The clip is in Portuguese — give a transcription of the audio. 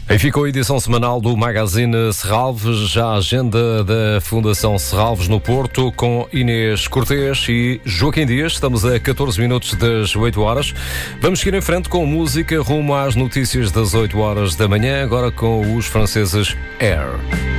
Aí ficou a edição semanal do Magazine Serralves, já a agenda da Fundação Serralves no Porto, com Inês Cortês e Joaquim Dias. Estamos a 14 minutos das 8 horas. Vamos seguir em frente com música rumo às notícias das 8 horas da manhã, agora com os franceses Air.